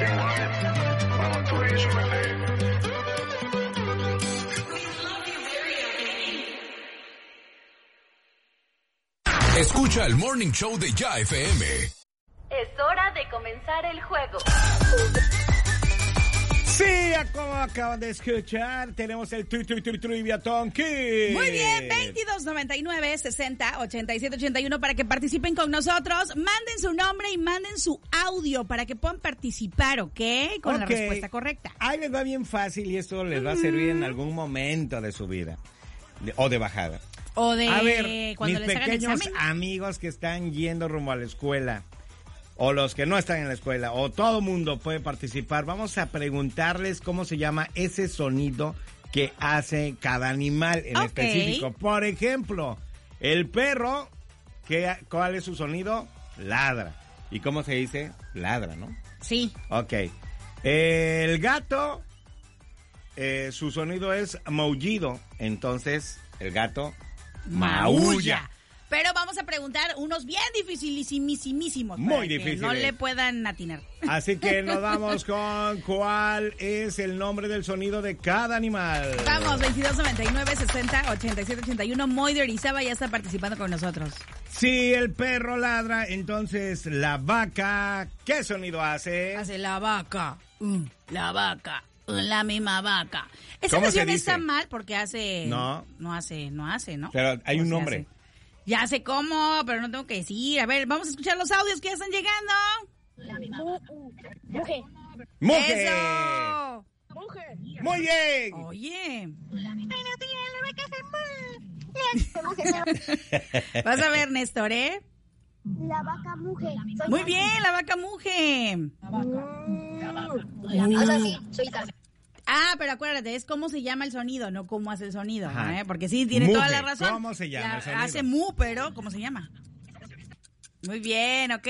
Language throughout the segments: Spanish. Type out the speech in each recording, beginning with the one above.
Escucha el Morning Show de Ya FM. Es hora de comenzar el juego. Sí, como acaban de escuchar, tenemos el Triviatón Kids. Muy bien, 2299-60-8781 para que participen con nosotros. Manden su nombre y manden su audio para que puedan participar, ¿ok? Con la respuesta correcta. Ahí les va bien fácil y esto les va a servir en algún momento de su vida. O de bajada. O de a ver, cuando mis les hagan pequeños examen. amigos que están yendo rumbo a la escuela, o los que no están en la escuela, o todo mundo puede participar. Vamos a preguntarles cómo se llama ese sonido que hace cada animal en específico. Por ejemplo, el perro, ¿cuál es su sonido? Ladra. ¿Y cómo se dice? Ladra, ¿no? Sí. Ok. El gato, su sonido es maullido. Entonces, el gato maulla. Pero vamos a preguntar unos bien dificilísimos. Muy que difíciles. no le puedan atinar. Así que nos vamos con cuál es el nombre del sonido de cada animal. Vamos, 2299-60-8781. Moy de Orizaba ya está participando con nosotros. Si el perro ladra, entonces la vaca, ¿qué sonido hace? Hace la vaca. La vaca. La misma vaca. Esa ¿Cómo se canción dice? está mal porque hace... No. No hace, ¿no? Pero hay un ¿Cómo se nombre. hace? Ya sé cómo, pero no tengo que decir. A ver, vamos a escuchar los audios que ya están llegando. ¡Mujer! ¡Eso! ¡Muy bien! Oye. Vas a ver, Néstor, ¿eh? La vaca muge. Muy bien, la vaca muge. O sea, sí, soy Ita. Ah, pero acuérdate, es cómo se llama el sonido, no cómo hace el sonido, Ajá. ¿eh? Porque sí, tiene Muge, toda la razón. ¿cómo se llama el sonido? Hace mu, pero ¿cómo se llama? Muy bien, ok.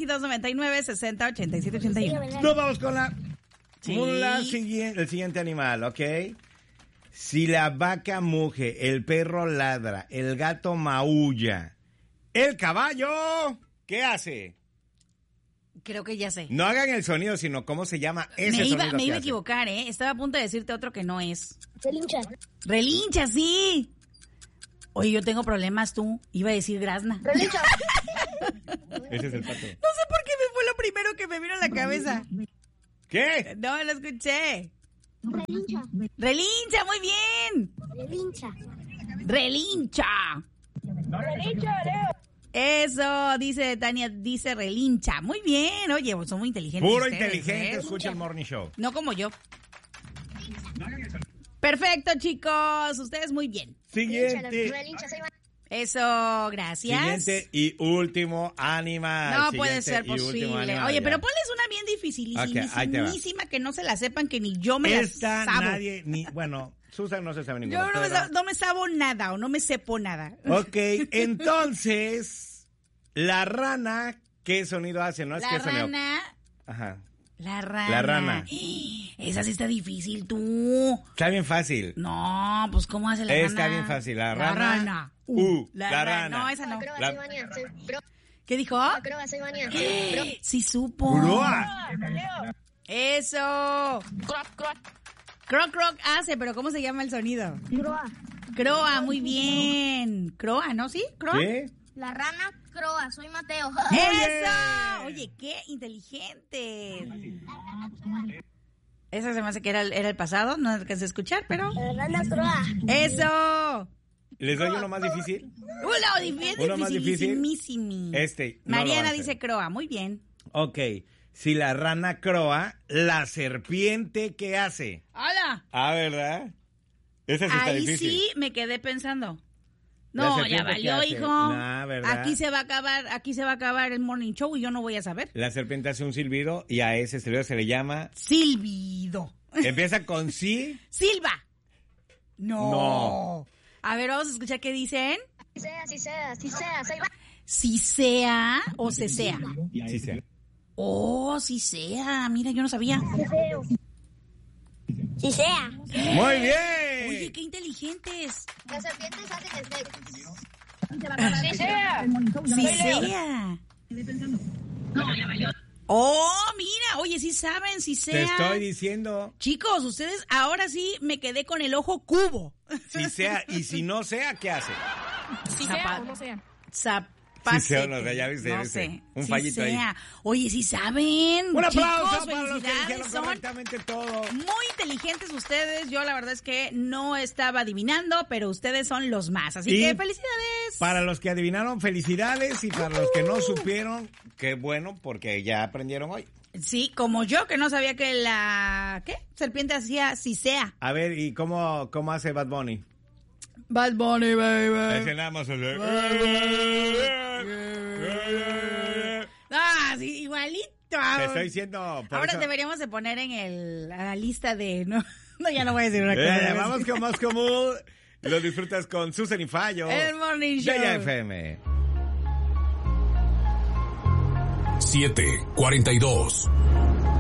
2299-60-8781. Nos vamos con Sí. el siguiente animal, ¿ok? Si la vaca muge, el perro ladra, el gato maulla, el caballo, ¿qué hace? Creo que ya sé. No hagan el sonido, sino cómo se llama ese sonido Me que iba a hace. equivocar, ¿eh? Estaba a punto de decirte otro que no es. Relincha. Relincha, sí. Oye, yo tengo problemas, tú. Iba a decir grazna. Relincha. Ese es el pato. No sé por qué me fue lo primero que me vino a la cabeza. ¿Qué? No, lo escuché. Relincha. Relincha, muy bien. Relincha. Relincha. Relincha, Leo. Eso, dice Tania, dice relincha. Muy bien, oye, pues son muy inteligentes. Puro ustedes, inteligente, ¿eh? escucha el Morning Show. No como yo. Perfecto, chicos, ustedes muy bien. Siguiente. Relincha, soy Eso, gracias. Siguiente y último animal. No Siguiente puede ser y último posible. animal, Oye, ya. pero ponles una bien dificilísima que no se la sepan, que ni yo me Esta la sabo. nadie, bueno, Susan no se sabe ninguna. Yo no me sabo nada o no me sepo nada. Ok, entonces, la rana, ¿qué sonido hace? ¿No es La qué sonido? rana. Ajá. La rana. La rana. Esa sí está difícil, tú. Está bien fácil. No, pues ¿cómo hace la rana? Está bien fácil. La La rana. rana. La rana. No, esa no. Croa, La- soy Vania. ¿Qué dijo? Croa, soy Vania. Sí supo. Grúa. Eso. Croc, croc hace, pero ¿cómo se llama el sonido? Croa. Croa, muy bien. Croa, ¿no? ¿Sí? Croa. ¿Qué? La rana Croa, soy Mateo. ¡Eso! Oye, qué inteligente. Esa se me hace que era el pasado, no alcancé a escuchar, pero... La rana Croa. ¡Eso! ¿Les doy uno más difícil? Uno más difícil. dificilísimo. No lo van Mariana a hacer. dice croa, muy bien. Ok. Si la rana croa, la serpiente, ¿qué hace? ¡Hola! Ah, ¿verdad? Esa sí está Ahí difícil. sí me quedé pensando. La No, serpiente, ya ¿qué valió, hace? hijo. Nah, ¿verdad? Aquí se va a acabar el morning show y yo no voy a saber. La serpiente hace un silbido y a ese silbido se le llama... Silbido. Empieza con sí. Silva. No. A ver, vamos a escuchar qué dicen. Sí sea, soy Vania. Si sea o se sea. Sí, sí. Oh, si sea. Mira, yo no sabía. Sí sea. Muy bien. Oye, qué inteligentes. Las serpientes hacen el sexo. Si sea. Oh, mira. Oye, Oye, sí saben, sí sea. Te estoy diciendo, Chicos, ustedes ahora sí me quedé con el ojo cubo. si sea, y si no sea, ¿qué hace? Si sea o no sea. Sí sea o no sea, ya viste, ya no viste. sé. Un sí fallito ahí. sea. Oye, sí saben. Un aplauso Chicos, para los que felicidades, dijeron son correctamente todo. muy inteligentes ustedes. Yo la verdad es que no estaba adivinando, pero ustedes son los más. Así Y que felicidades. Para los que adivinaron, felicidades. Y para los que no supieron, qué bueno, porque ya aprendieron hoy. Sí, como yo, que no sabía que la... ¿Qué? Serpiente hacía si sea. A ver, ¿y cómo hace Bad Bunny? Bad Bunny, baby. Ese nada más. Ah, sí, igualito. Te estoy diciendo. por Ahora eso- deberíamos de poner en la lista de... No, ya no voy a decir una cosa. Vamos con más común. Lo disfrutas con Susan y Fallo. El Morning Show. De Ya FM. 7:42.